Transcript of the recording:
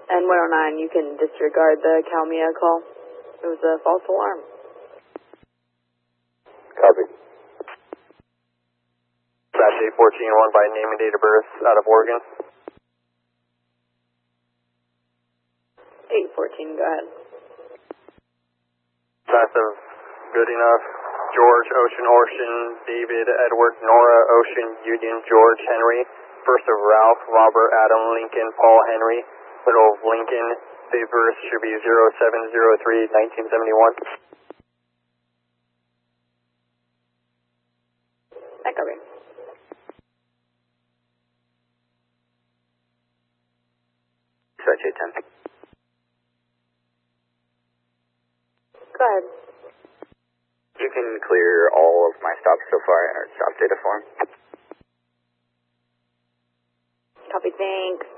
And 109, you can disregard the Calmia call. It was a false alarm. Copy. Dash 814-1 by name and date of birth out of Oregon. 814, go ahead. Passive, good enough. George, Ocean, Ocean, David, Edward, Nora, Ocean, Union, George, Henry. First of Ralph, Robert, Adam, Lincoln, Paul, Henry. Middle of Lincoln. Date of birth should be 0703-1971. I copy. Stretch 810. Go ahead. You can clear all of my stops so far in our stop data form. Copy, thanks.